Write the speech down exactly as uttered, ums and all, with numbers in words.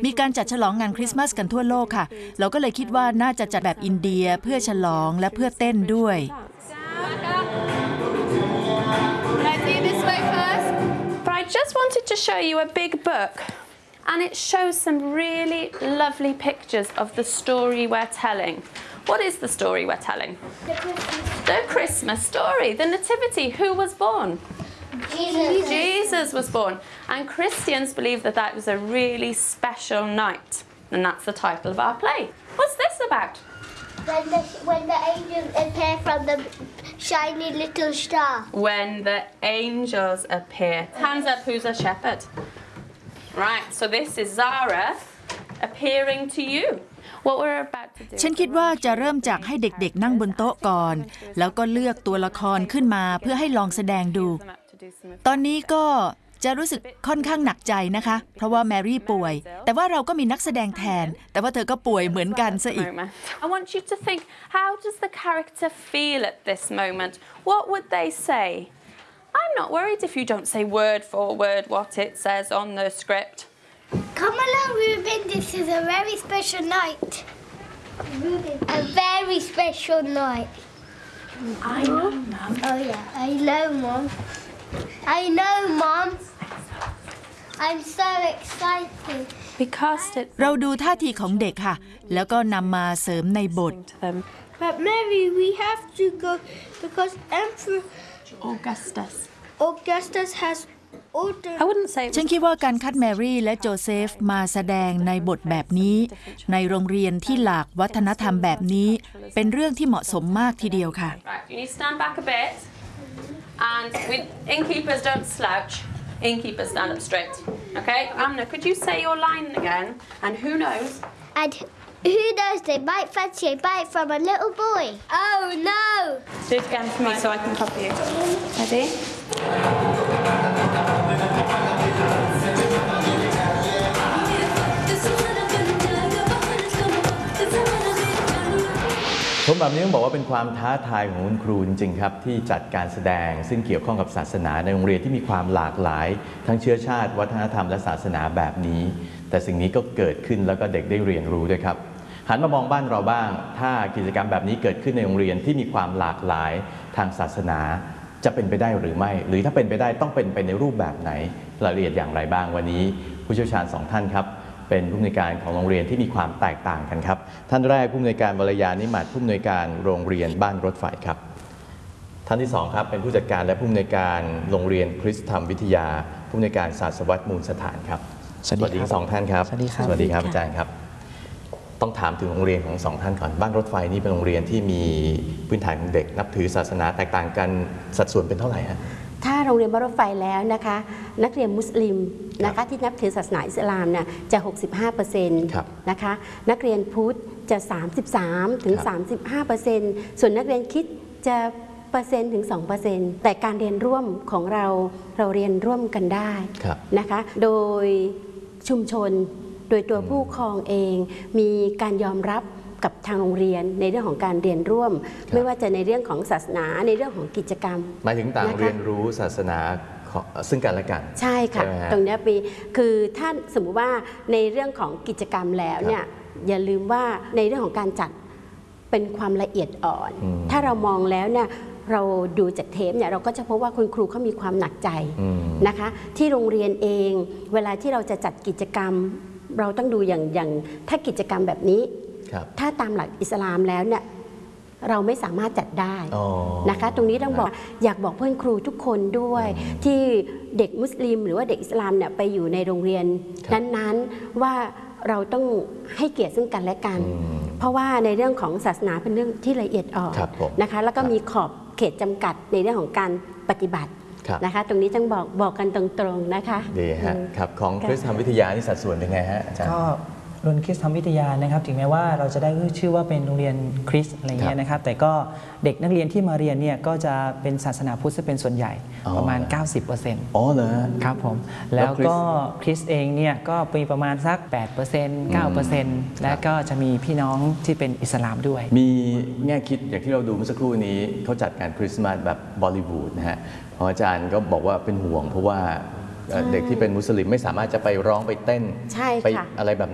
มีการจัดฉลองงานคริสต์มาสกันทั่วโลกค่ะเราก็เลยคิดว่าน่าจะจัดแบบอินเดียเพื่อฉลองและเพื่อเต้นด้วย But I just wanted to show you a big book and it shows some really lovely pictures of the story we're telling. What is the story we're telling? The Christmas, the Christmas story, the Nativity. Who was born? Jesus. Jesus was born. And Christians believe that that was a really special night. And that's the title of our play. What's this about? When the, when the angels appear from the shiny little star. When the angels appear. Hands up, who's a shepherd? Right, so this is Zara appearing to you. What we're about to do. ฉันคิดว่าจะเริ่มจากให้เด็กๆนั่งบนโต๊ะก่อนแล้วก็เลือกตัวละครขึ้นมาเพื่อให้ลองแสดงดูตอนนี้ก็จะรู้สึกค่อนข้างหนักใจนะคะเพราะว่าแมรี่ป่วยแต่ว่าเราก็มีนักแสดงแทนแต่ว่าเธอก็ป่วยเหมือนกันซะอีก I want you to think, how does the character feel at this moment? What would they say? I'm not worried if you don't say word for word what it says on the script. Come along, Ruben. This is a very special night. Ruben. A very special night. I know, Mum. Oh yeah, I know, Mom. I know, Mom. I'm so excited. Because it. เราดูท่าทีของเด็กค่ะแล้วก็นำมาเสริมในบท But Mary, we have to go because Emperor Augustus. Augustus has ordered. I wouldn't say. ฉันคิดว่าการคัดแมรี่และโจเซฟมาแสดงในบทแบบนี้ในโรงเรียนที่หลากวัฒนธรรมแบบนี้เป็นเรื่องที่เหมาะสมมากทีเดียวค่ะ Right, you need to stand back a bit. And with innkeepers don't slouch. Innkeepers stand up straight. Okay, Amna, could you say your line again? And who knows? And who knows? They might fancy a bite from a little boy. Oh no! Do it again for me so I can copy you. Ready? ผมแบบนี้ต้องบอกว่าเป็นความท้าทายของคุณครูจริงๆครับที่จัดการแสดงซึ่งเกี่ยวข้องกับศาสนาในโรงเรียนที่มีความหลากหลายทั้งเชื้อชาติวัฒนธรรมและศาสนาแบบนี้แต่สิ่งนี้ก็เกิดขึ้นแล้วก็เด็กได้เรียนรู้ด้วยครับหันมามองบ้านเราบ้างถ้ากิจกรรมแบบนี้เกิดขึ้นในโรงเรียนที่มีความหลากหลายทางศาสนาจะเป็นไปได้หรือไม่หรือถ้าเป็นไปได้ต้องเป็นไปในรูปแบบไหนรายละเอียดอย่างไรบ้างวันนี้ผู้เชี่ยวชาญสองท่านครับเป็นผู้อำนวยการของโรงเรียนที่มีความแตกต่างกันครับท่านแรกผู้อำนวยการวรยานิมัติผู้อำนวยการโรงเรียนบ้านรถไฟครับท่านที่สองครับเป็นผู้จัดการและผู้อำนวยการโรงเรียนคริสตธรรมวิทยาผู้อำนวยการศาสนวัตรมูลสถานครับสวัสดีทั้งสองท่านครับสวัสดีครับสวัสดีครับอาจารย์ครับต้องถามถึงโรงเรียนของสองท่านก่อนบ้านรถไฟนี่เป็นโรงเรียนที่มีพื้นฐานของเด็กนับถือศาสนาแตกต่างกันสัดส่วนเป็นเท่าไหร่ฮะถ้าโรงเรียนบ้านรถไฟแล้วนะคะนักเรียนมุสลิมนะคะที่นับถือศาสนาอิสลามเนี่ยจะ หกสิบห้าเปอร์เซ็นต์ นะคะนักเรียนพุทธจะ สามสิบสามถึงสามสิบห้าเปอร์เซ็นต์ ส่วนนักเรียนคริสต์จะเปอร์เซ็นต์ถึง สองเปอร์เซ็นต์ แต่การเรียนร่วมของเราเราเรียนร่วมกันได้นะคะโดยชุมชนโดยตัวผู้ปกครองเองมีการยอมรับกับทางโรงเรียนในเรื่องของการเรียนร่วมไม่ว่าจะในเรื่องของศาสนาในเรื่องของกิจกรรมหมายถึงต่างเรียนรู้ศาสนาซึ่งกันและกันใช่ค่ะตรงนี้ปีคือถ้าสมมุติว่าในเรื่องของกิจกรรมแล้วเนี่ยอย่าลืมว่าในเรื่องของการจัดเป็นความละเอียดอ่อนถ้าเรามองแล้วเนี่ยเราดูจากเทปเนี่ยเราก็จะพบว่าคุณครูเขามีความหนักใจนะคะที่โรงเรียนเองเวลาที่เราจะจัดกิจกรรมเราต้องดูอย่างอย่างถ้ากิจกรรมแบบนี้ถ้าตามหลักอิสลามแล้วเนี่ยเราไม่สามารถจัดได้นะคะตรงนี้ต้องบอกอยากบอกเพื่อนครูทุกคนด้วยที่เด็กมุสลิมหรือว่าเด็กอิสลามเนี่ยไปอยู่ในโรงเรียนนั้นๆว่าเราต้องให้เกียรติซึ่งกันและกันเพราะว่าในเรื่องของศาสนาเป็นเรื่องที่ละเอียดอ่อนนะคะแล้วก็มีขอบเขตจำกัดในเรื่องของการปฏิบัตินะคะตรงนี้ต้องบอกบอกกันตรงๆนะคะดีฮะครับของคริสตธรรมวิทยานี่สัดส่วนเป็นไงฮะอาจารย์ก็โรงเรียนคริสตธรรมวิทยานะครับถึงแม้ว่าเราจะได้ชื่อว่าเป็นโรงเรียนคริสต์อะไรเงี้ยนะครับแต่ก็เด็กนักเรียนที่มาเรียนเนี่ยก็จะเป็นศาสนาพุทธเป็นส่วนใหญ่ประมาณ เก้าสิบเปอร์เซ็นต์อ๋อเหรอครับผมแล้วก็คริสต์เองเนี่ยก็มีประมาณสัก แปดเปอร์เซ็นต์ เก้าเปอร์เซ็นต์ และก็จะมีพี่น้องที่เป็นอิสลามด้วยมีแง่คิดอย่างที่เราดูเมื่อสักครู่นี้เขาจัดงานคริสต์มาสแบบบอลลีวูดนะฮะอาจารย์ก็บอกว่าเป็นห่วงเพราะว่าเด็กที่เป็นมุสลิมไม่สามารถจะไปร้องไปเต้นไปอะไรแบบ